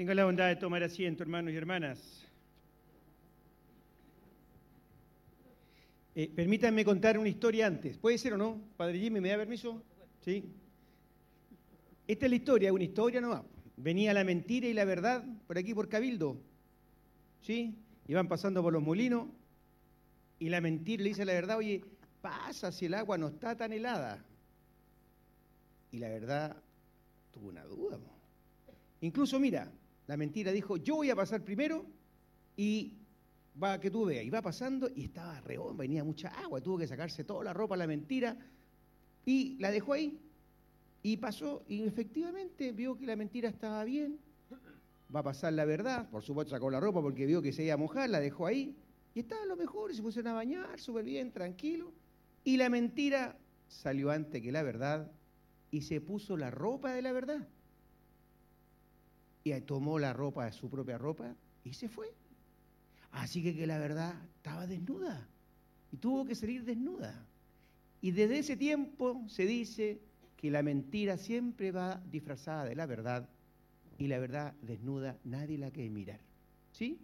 Tenga la bondad de tomar asiento, hermanos y hermanas. Permítanme contar una historia antes. ¿Puede ser o no? Padre Jimmy, ¿me da permiso? Sí. Esta es la historia, una historia nomás. Venía la mentira y la verdad por aquí, por Cabildo. ¿Sí? Iban pasando por los molinos y la mentira le dice a la verdad, oye, pasa si el agua no está tan helada. Y la verdad tuvo una duda. Incluso, mira, la mentira dijo, yo voy a pasar primero y va que tú veas. Y va pasando y estaba reón, venía mucha agua, tuvo que sacarse toda la ropa, la mentira, y la dejó ahí. Y pasó, y efectivamente vio que la mentira estaba bien. Va a pasar la verdad, por supuesto sacó la ropa porque vio que se iba a mojar, la dejó ahí. Y estaba lo mejor, y se pusieron a bañar, súper bien, tranquilo. Y la mentira salió antes que la verdad y se puso la ropa de la verdad. Y tomó la ropa, su propia ropa, y se fue. Así que la verdad estaba desnuda y tuvo que salir desnuda. Y desde ese tiempo se dice que la mentira siempre va disfrazada de la verdad y la verdad desnuda nadie la quiere mirar. ¿Sí?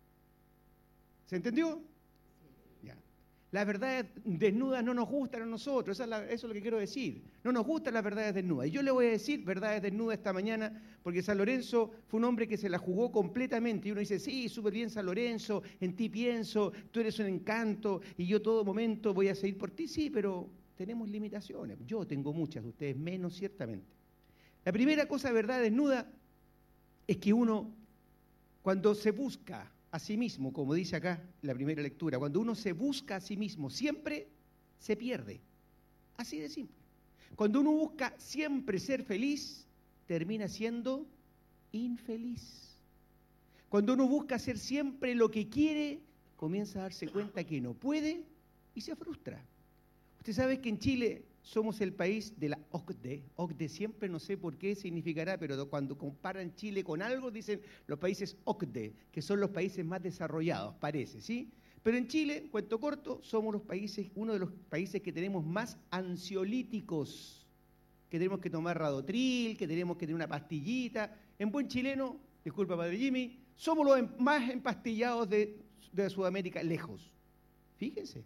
¿Se entendió? Ya. Las verdades desnudas no nos gustan a nosotros, eso es lo que quiero decir. No nos gustan las verdades desnudas. Y yo le voy a decir verdades desnudas esta mañana, porque San Lorenzo fue un hombre que se la jugó completamente. Y uno dice, sí, súper bien San Lorenzo, en ti pienso, tú eres un encanto, y yo todo momento voy a seguir por ti. Sí, pero tenemos limitaciones. Yo tengo muchas, ustedes menos, ciertamente. La primera cosa, verdad desnuda, es que uno, cuando se busca a sí mismo, como dice acá la primera lectura, cuando uno se busca a sí mismo, siempre se pierde. Así de simple. Cuando uno busca siempre ser feliz, termina siendo infeliz. Cuando uno busca hacer siempre lo que quiere, comienza a darse cuenta que no puede y se frustra. Usted sabe que en Chile somos el país de la OCDE. OCDE siempre no sé por qué significará, pero cuando comparan Chile con algo dicen los países OCDE, que son los países más desarrollados, parece, ¿sí? Pero en Chile, cuento corto, somos uno de los países que tenemos más ansiolíticos, que tenemos que tomar Radotril, que tenemos que tener una pastillita. En buen chileno, disculpa Padre Jimmy, somos los más empastillados de Sudamérica, lejos. Fíjense.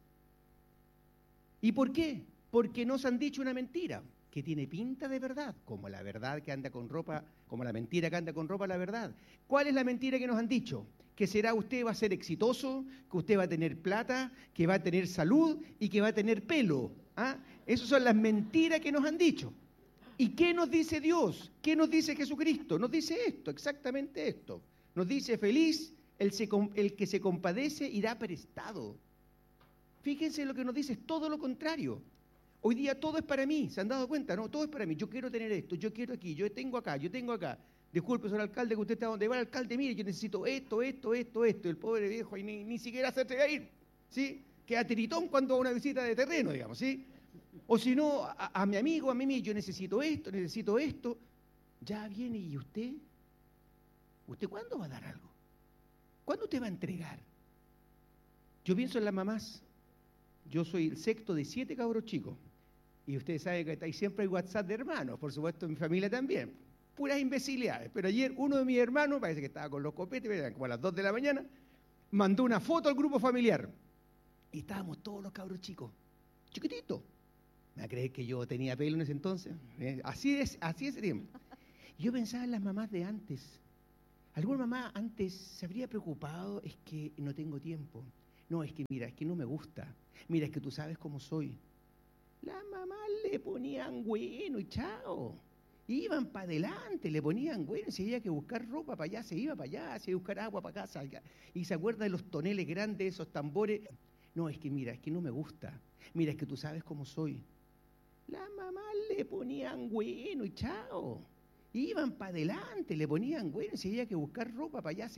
¿Y por qué? Porque nos han dicho una mentira que tiene pinta de verdad, como la verdad que anda con ropa, como la mentira que anda con ropa, la verdad. ¿Cuál es la mentira que nos han dicho? Que será usted va a ser exitoso, que usted va a tener plata, que va a tener salud y que va a tener pelo. ¿Ah? Esas son las mentiras que nos han dicho. ¿Y qué nos dice Dios? ¿Qué nos dice Jesucristo? Nos dice esto, exactamente esto. Nos dice feliz el que se compadece y da prestado. Fíjense lo que nos dice, es todo lo contrario. Hoy día todo es para mí, ¿se han dado cuenta? No, todo es para mí. Yo quiero tener esto, yo quiero aquí, yo tengo acá, yo tengo acá. Disculpe, señor alcalde, que usted está donde va el alcalde, mire, yo necesito esto. El pobre viejo ahí ni siquiera se atreve a ir, ¿sí? Queda tiritón cuando va a una visita de terreno, digamos, ¿sí? O si no, a mi amigo, a mí, yo necesito esto. Ya viene, ¿y usted? ¿Usted cuándo va a dar algo? ¿Cuándo usted va a entregar? Yo pienso en las mamás. Yo soy el sexto de 7 cabros chicos. Y ustedes saben que ahí siempre hay WhatsApp de hermanos, por supuesto en mi familia también. Puras imbecilidades. Pero ayer uno de mis hermanos, parece que estaba con los copetes, eran como a las 2 de la mañana, mandó una foto al grupo familiar. Y estábamos todos los cabros chicos, chiquititos. ¿Me va a creer que yo tenía pelo en ese entonces? Así es ese tiempo. Y yo pensaba en las mamás de antes. ¿Alguna mamá antes se habría preocupado? Es que no tengo tiempo. No, es que mira, es que no me gusta. Mira, es que tú sabes cómo soy. Las mamás le ponían bueno y chao. Iban para adelante, le ponían bueno. Si había que buscar ropa para allá, se iba para allá. Si había que buscar agua para acá, salga. Y se acuerda de los toneles grandes, esos tambores. No, es que mira, es que no me gusta. Mira, es que tú sabes cómo soy. Las mamás le ponían bueno y chao. Iban para adelante, le ponían bueno. Si había que buscar ropa para allá,